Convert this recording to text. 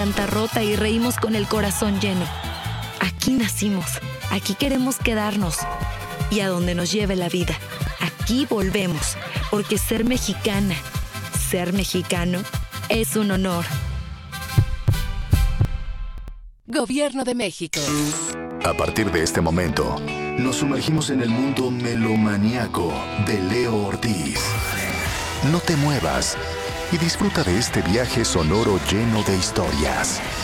garganta rota y reímos con el corazón lleno. Aquí nacimos, aquí queremos quedarnos. Y a donde nos lleve la vida, aquí volvemos, porque ser mexicana, ser mexicano, es un honor. Gobierno de México. A partir de este momento, nos sumergimos en el mundo melomaníaco de Leo Ortiz. No te muevas y disfruta de este viaje sonoro lleno de historias.